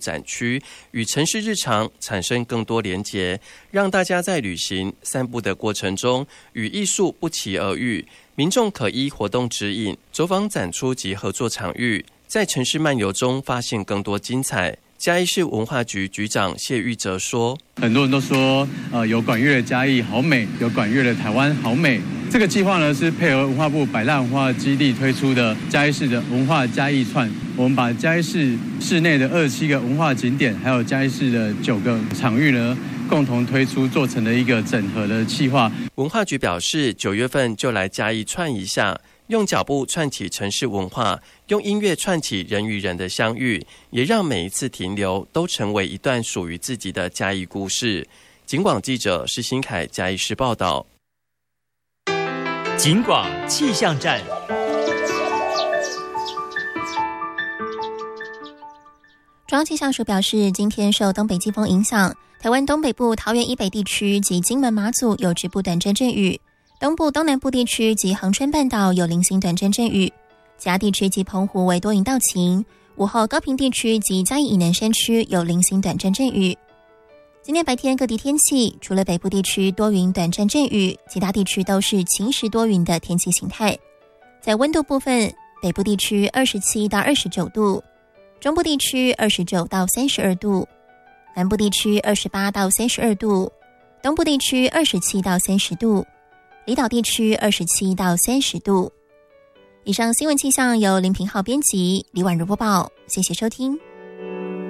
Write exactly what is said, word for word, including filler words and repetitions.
展区，与城市日常产生更多连结，让大家在旅行散步的过程中与艺术不期而遇。民众可依活动指引走访展出及合作场域，在城市漫游中发现更多精彩。嘉义市文化局局长谢玉哲说：“ 很多人都说，呃，有管乐的嘉义好美，有管乐的台湾好美。这个计划呢是配合文化部百大文化基地推出的嘉义市的文化嘉义串。我们把嘉义市市内的二十七个文化景点，还有嘉义市的九个场域呢，共同推出，做成了一个整合的计划。” 文化局表示，九月份就来嘉义串一下。用脚步串起城市文化，用音乐串起人与人的相遇，也让每一次停留都成为一段属于自己的嘉义故事。警广记者施新凯嘉义市报道。 警广气象站。 中央气象署表示，今天受东北季风影响，台湾东北部桃园以北地区及金门马祖有局部短暂阵雨，东部东南部地区及恒春半岛有零星短暂阵雨，其他地区及澎湖为多云到晴，午后高屏地区及嘉义以南山区有零星短暂阵雨。今天白天各地天气，除了北部地区多云短暂阵雨，其他地区都是晴时多云的天气形态。在温度部分，北部地区二十七到二十九度，中部地区二十九到三十二度，南部地区二十八到三十二度，东部地区二十七到三十度，离岛地区二十七到三十度。以上新闻气象由林平浩编辑，李婉如播报，谢谢收听。